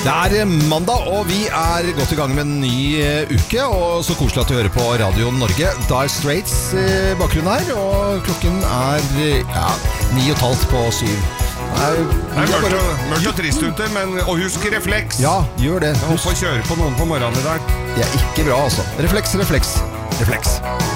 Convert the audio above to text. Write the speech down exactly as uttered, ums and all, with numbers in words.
Det er mandag, og vi er godt i gang med en ny uke, og så koselig at du hører på Radio Norge. Dire Straits i bakgrunnen her, og klokken er ja, ni og et halvt på syv. Det er mørkt og, mørkt og trist ute, men og husk refleks. Ja, gjør det. Jeg håper å kjøre på noen på morgenen i dag. Det er ikke bra, altså. Refleks, refleks, refleks.